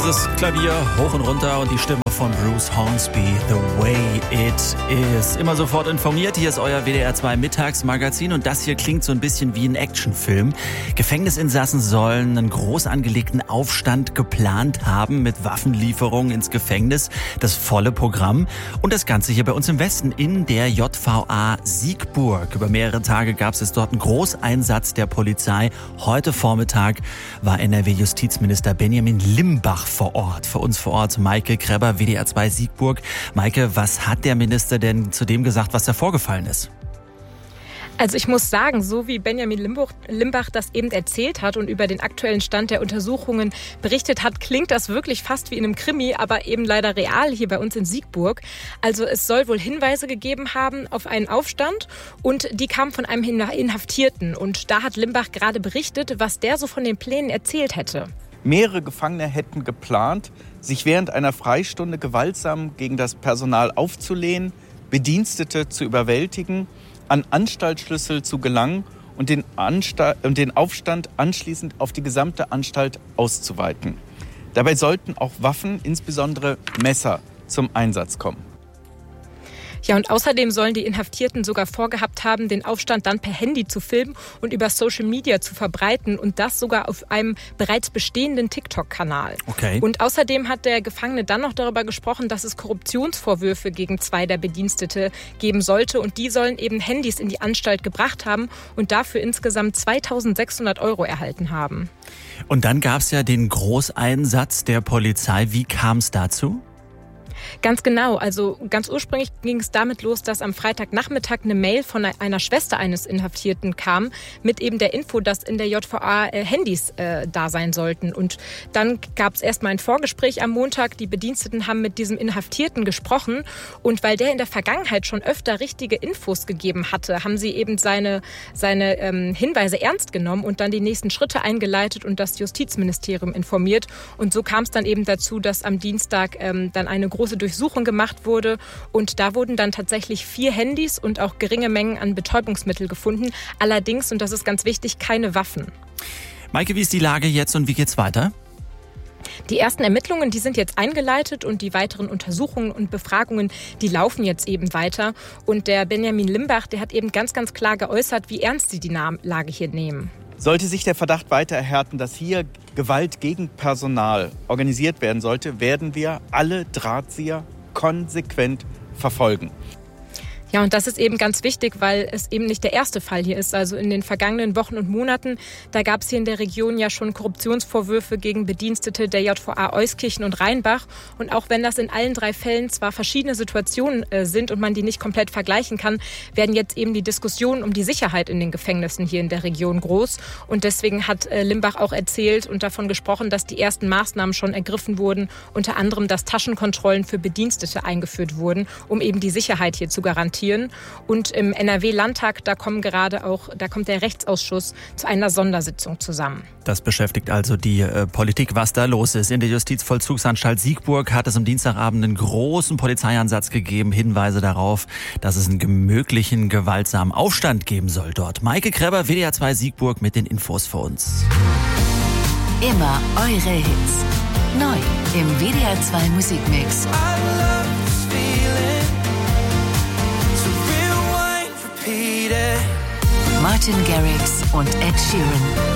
Dieses Klavier hoch und runter und die Stimme von Bruce Hornsby, The Way It Is. Immer sofort informiert, hier ist euer WDR 2 Mittagsmagazin und das hier klingt so ein bisschen wie ein Actionfilm. Gefängnisinsassen sollen einen groß angelegten Aufstand geplant haben mit Waffenlieferungen ins Gefängnis. Das volle Programm und das Ganze hier bei uns im Westen in der JVA Siegburg. Über mehrere Tage gab es dort einen Großeinsatz der Polizei. Heute Vormittag war NRW-Justizminister Benjamin Limbach vor Ort. Für uns vor Ort Maike Kreber, WDR 2 Siegburg. Maike, was hat der Minister denn zu dem gesagt, was da vorgefallen ist? Also ich muss sagen, so wie Benjamin Limbach das eben erzählt hat und über den aktuellen Stand der Untersuchungen berichtet hat, klingt das wirklich fast wie in einem Krimi, aber eben leider real hier bei uns in Siegburg. Also es soll wohl Hinweise gegeben haben auf einen Aufstand und die kamen von einem Inhaftierten. Und da hat Limbach gerade berichtet, was der so von den Plänen erzählt hätte. Mehrere Gefangene hätten geplant, sich während einer Freistunde gewaltsam gegen das Personal aufzulehnen, Bedienstete zu überwältigen, an Anstaltsschlüssel zu gelangen und den Aufstand anschließend auf die gesamte Anstalt auszuweiten. Dabei sollten auch Waffen, insbesondere Messer, zum Einsatz kommen. Ja, und außerdem sollen die Inhaftierten sogar vorgehabt haben, den Aufstand dann per Handy zu filmen und über Social Media zu verbreiten und das sogar auf einem bereits bestehenden TikTok-Kanal. Okay. Und außerdem hat der Gefangene dann noch darüber gesprochen, dass es Korruptionsvorwürfe gegen 2 der Bedienstete geben sollte und die sollen eben Handys in die Anstalt gebracht haben und dafür insgesamt 2.600 € erhalten haben. Und dann gab es ja den Großeinsatz der Polizei. Wie kam es dazu? Ganz genau. Also ganz ursprünglich ging es damit los, dass am Freitagnachmittag eine Mail von einer Schwester eines Inhaftierten kam mit eben der Info, dass in der JVA Handys da sein sollten. Und dann gab es erstmal ein Vorgespräch am Montag. Die Bediensteten haben mit diesem Inhaftierten gesprochen. Und weil der in der Vergangenheit schon öfter richtige Infos gegeben hatte, haben sie eben seine Hinweise ernst genommen und dann die nächsten Schritte eingeleitet und das Justizministerium informiert. Und so kam es dann eben dazu, dass am Dienstag dann eine große Durchsuchung gemacht wurde und da wurden dann tatsächlich 4 Handys und auch geringe Mengen an Betäubungsmittel gefunden. Allerdings, und das ist ganz wichtig, keine Waffen. Maike, wie ist die Lage jetzt und wie geht's weiter? Die ersten Ermittlungen, die sind jetzt eingeleitet und die weiteren Untersuchungen und Befragungen, die laufen jetzt eben weiter. Und der Benjamin Limbach, der hat eben ganz, ganz klar geäußert, wie ernst sie die Lage hier nehmen. Sollte sich der Verdacht weiter erhärten, dass hier Gewalt gegen Personal organisiert werden sollte, werden wir alle Drahtzieher konsequent verfolgen. Ja, und das ist eben ganz wichtig, weil es eben nicht der erste Fall hier ist. Also in den vergangenen Wochen und Monaten, da gab es hier in der Region ja schon Korruptionsvorwürfe gegen Bedienstete der JVA Euskirchen und Rheinbach. Und auch wenn das in allen 3 Fällen zwar verschiedene Situationen sind und man die nicht komplett vergleichen kann, werden jetzt eben die Diskussionen um die Sicherheit in den Gefängnissen hier in der Region groß. Und deswegen hat Limbach auch erzählt und davon gesprochen, dass die ersten Maßnahmen schon ergriffen wurden. Unter anderem, dass Taschenkontrollen für Bedienstete eingeführt wurden, um eben die Sicherheit hier zu garantieren. Und im NRW-Landtag, da kommt der Rechtsausschuss zu einer Sondersitzung zusammen. Das beschäftigt also die Politik, was da los ist. In der Justizvollzugsanstalt Siegburg hat es am Dienstagabend einen großen Polizeieinsatz gegeben. Hinweise darauf, dass es einen möglichen gewaltsamen Aufstand geben soll dort. Maike Kreber, WDR 2 Siegburg mit den Infos für uns. Immer eure Hits. Neu im WDR 2 Musikmix. Martin Garrix und Ed Sheeran.